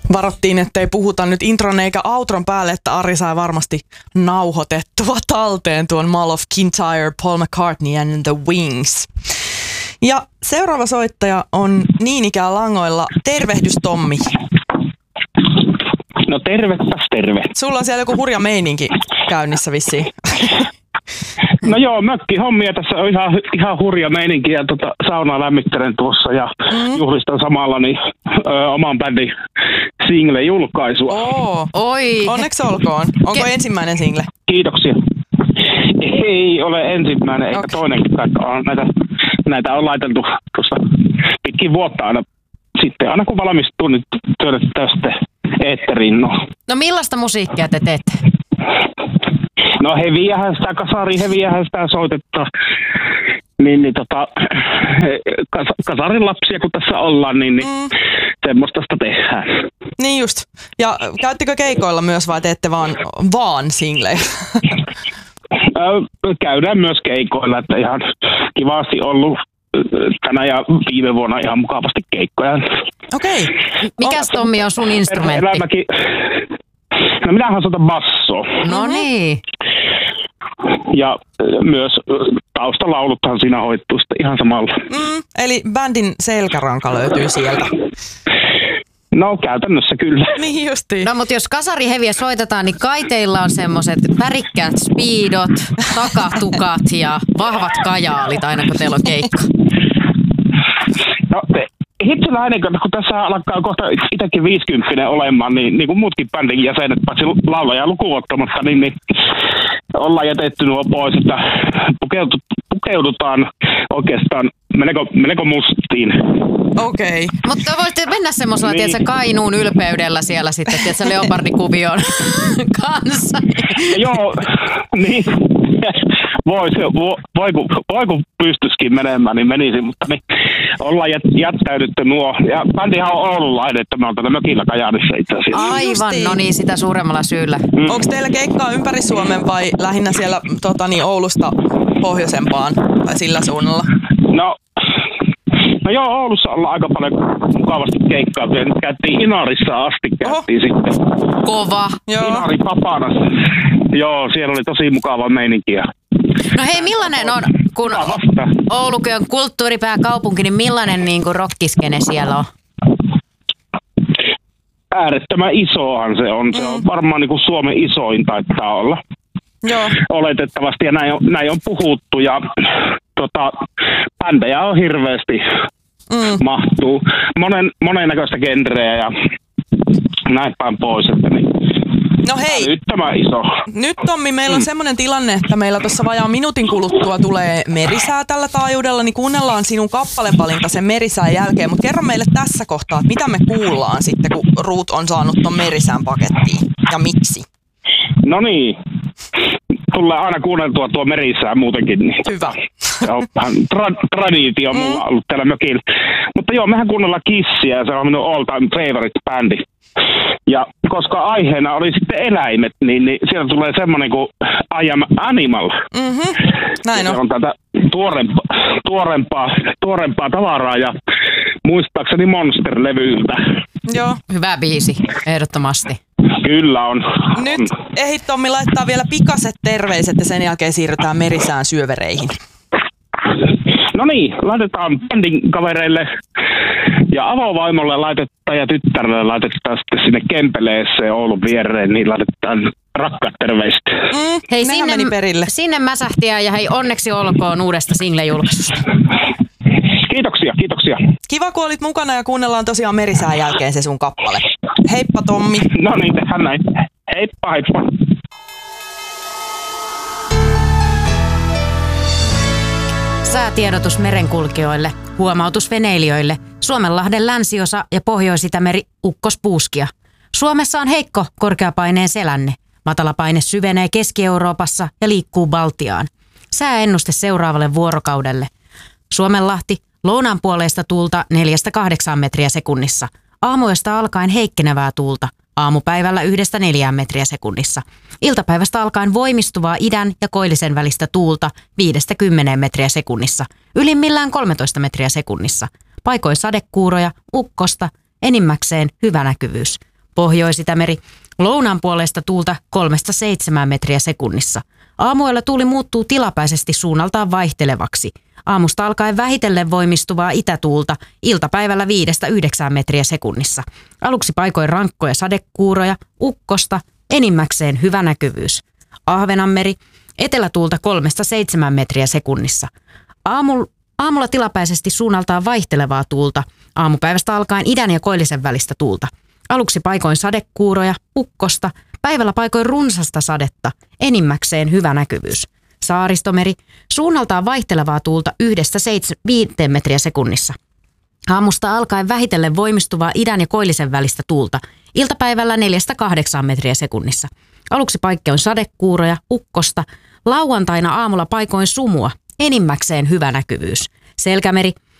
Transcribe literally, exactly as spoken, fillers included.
Varattiin, ettei puhuta nyt intron eikä outron päälle, että Ari sai varmasti nauhoitettua talteen tuon Mall of Kintyre, Paul McCartney and the Wings. Ja seuraava soittaja on niin ikään langoilla. Tervehdys, Tommi. No tervepäs terve. Sulla on siellä joku hurja meininki käynnissä vissiin. No joo, mökkihommia tässä on ihan, ihan hurja meininki ja tota, saunaa lämmittelen tuossa ja mm. juhlistan samalla niin, ö, oman bändin single-julkaisua. Oo, Oi. Onneksi olkoon. Onko Ke- ensimmäinen single? Kiitoksia. Ei ole ensimmäinen eikä okay. toinenkaan. Näitä, näitä on laitettu tuossa pitkin vuotta aina. Sitten aina kun valmistuu, niin työnnetään sitten eetteriin. No. no millaista musiikkia te teette? No heviähän sitä, kasari heviähän sitä soitetta. Niin, niin tota, kas, kasarin lapsia kun tässä ollaan, niin, niin mm. semmoista sitä tehdään. Niin just. Ja käyttekö keikoilla myös vai teette vaan, vaan singlejä? Käydään myös keikoilla, että ihan kivasti ollut tänä ja viime vuonna ihan mukavasti keikkoja. Okei. Okay. Mikäs Tommi on sun instrumentti? Elämäkin. No minähän soitan bassoa. No niin. Ja myös taustalauluthan siinä hoituu sitten ihan samalla. Mm, eli bändin selkäranka löytyy sieltä. No käytännössä kyllä. Niin justiin. No mutta jos kasariheviä soitetaan, niin kai teillä on semmoiset värikkäät speedot, takatukat ja vahvat kajaalit aina kun teillä on keikka. No hitseläinen, kun tässä alkaa kohta itsekin viisikymppinen olemaan, niin, niin kuin muutkin bändin jäsenet, paitsi laulaja lukuun ottamatta, niin, niin ollaan jätetty nuo pois, että pukeutu, pukeudutaan oikeastaan melko, melko mustiin. Okei. Okay. Mutta voitte mennä semmoisella, niin. tiedätkö, Kainuun ylpeydellä siellä sitten, tiedätkö, leopardikuvion kanssa. Joo, niin. Voi, voi, voi, kun, voi kun pystyisikin menemään, niin menisi, mutta niin, ollaan jät, jättäydytty nuo. Ja bändihan on oululainen, että me on täällä mökillä Kajaanissa itse asiassa. Aivan, no niin, sitä suuremmalla syyllä. Mm. Onko teillä keikkaa ympäri Suomen vai lähinnä siellä tota, niin, Oulusta pohjoisempaan tai sillä suunnalla? No, no joo, Oulussa ollaan aika paljon mukavasti keikkaa. Käytiin Inarissa asti, käytiin Oho. sitten. Kova. Inari Papanassa. Joo, siellä oli tosi mukava meininki. No hei, millainen on, kun Oulukin on kulttuuripääkaupunki, niin millainen niin kuin rockiskene siellä on? Äärettömän isohan se on. Se on varmaan niin kuin Suomen isoin taitaa olla. Joo. Oletettavasti, ja näin on, näin on puhuttu, ja tota, bändejä on hirveästi mm. mahtuu. Monen, monennäköistä genreä ja näin päin pois, että niin. No hei, nyt tämä iso. Nyt Tommi, meillä on mm. semmoinen tilanne, että meillä tuossa vajaan minuutin kuluttua tulee merisää tällä taajuudella, niin kuunnellaan sinun kappalevalinta sen merisään jälkeen, mutta kerro meille tässä kohtaa, että mitä me kuullaan sitten, kun Ruut on saanut ton merisään pakettiin ja miksi? No niin, tulee aina kuunneltua tuo merisää muutenkin. Niin. Hyvä. Se on vähän tra- traditio mm. mulla ollut täällä mökillä. Mutta joo, mehän kuunnellaan Kissiä ja se on minun all time favorite bändi. Ja koska aiheena oli sitten eläimet, niin, niin siellä tulee semmoinen kuin I am animal. Mm-hmm. Näin on. Se on tätä tuorempaa, tuorempaa, tuorempaa tavaraa ja muistaakseni Monster-levyltä. Joo. Hyvä biisi, ehdottomasti. Kyllä on. Nyt ehdit Tommi laittaa vielä pikaset terveiset ja sen jälkeen siirrytään merisään syövereihin. No niin, laitetaan bändin kavereille ja avovaimolle laitetaan ja tyttärelle laitetaan sitten sinne Kempeleeseen Oulun viereen, niin laitetaan rakkaat terveiset. Mm, hei, sinne, meni perille. Sinne mäsähtiä ja hei, onneksi olkoon uudesta single-julkaisusta. Kiitoksia, kiitoksia. Kiva, kun olit mukana ja kuunnellaan tosiaan merisään jälkeen se sun kappale. Heippa Tommi. No niin, tehdään näin. Heippa, heippa. Säätiedotus merenkulkijoille, huomautus veneilijöille, Suomenlahden länsiosa ja Pohjois-Itämeri ukkospuuskia. Suomessa on heikko korkeapaineen selänne. Matalapaine syvenee Keski-Euroopassa ja liikkuu Baltiaan. Sääennuste seuraavalle vuorokaudelle. Suomenlahti, lounaanpuoleista tuulta neljästä kahdeksaan metriä sekunnissa. Aamuyöstä alkaen heikkenevää tuulta. Aamupäivällä yhdestä neljään metriä sekunnissa. Iltapäivästä alkaen voimistuvaa idän ja koillisen välistä tuulta viidestä kymmeneen metriä sekunnissa. Ylimmillään kolmetoista metriä sekunnissa. Paikoin sadekuuroja, ukkosta, enimmäkseen hyvä näkyvyys. Pohjois-Itämeri. Lounaan puolesta tuulta kolmesta seitsemään metriä sekunnissa. Aamuilla tuuli muuttuu tilapäisesti suunnaltaan vaihtelevaksi. Aamusta alkaen vähitellen voimistuvaa itätuulta, iltapäivällä viidestä yhdeksään metriä sekunnissa. Aluksi paikoin rankkoja sadekuuroja, ukkosta, enimmäkseen hyvä näkyvyys. Ahvenanmeri, etelätuulta kolmesta seitsemään metriä sekunnissa. Aamulla Aamulla tilapäisesti suunnaltaan vaihtelevaa tuulta, aamupäivästä alkaen idän ja koillisen välistä tuulta. Aluksi paikoin sadekuuroja, ukkosta, päivällä paikoin runsasta sadetta, enimmäkseen hyvä näkyvyys. Saaristomeri, suunnaltaan vaihtelevaa tuulta yhdestä viiteen metriä sekunnissa. Aamusta alkaen vähitellen voimistuvaa idän ja koillisen välistä tuulta, iltapäivällä neljästä kahdeksaan metriä sekunnissa. Aluksi paikkein sadekuuroja, ukkosta, lauantaina aamulla paikoin sumua, enimmäkseen hyvä näkyvyys. Selkämeri,